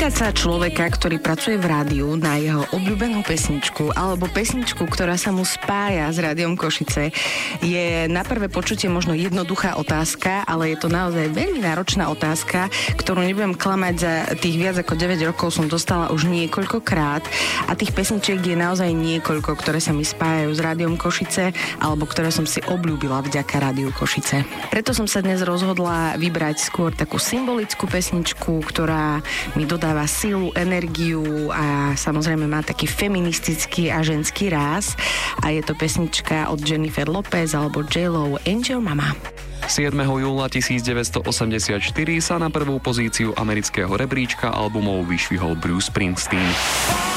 Spýtať sa človeka, ktorý pracuje v rádiu, na jeho obľúbenú pesničku alebo pesničku, ktorá sa mu spája s Rádiom Košice, je na prvé počutie možno jednoduchá otázka, ale je to naozaj veľmi náročná otázka, ktorú nebudem klamať, za tých viac ako 9 rokov som dostala už niekoľkokrát a tých pesničiek je naozaj niekoľko, ktoré sa mi spájajú s Rádiom Košice alebo ktoré som si obľúbila vďaka Rádiu Košice. Preto som sa dnes rozhodla vybrať skôr takú symbolickú pesničku, ktorá mi dodáva silu, energiu a samozrejme má taký feministický a ženský ráz a je to pesnička od Jennifer Lopez alebo J.Lo, Angel Mama. 7. júla 1984 sa na prvú pozíciu amerického rebríčka albumov vyšvihol Bruce Springsteen.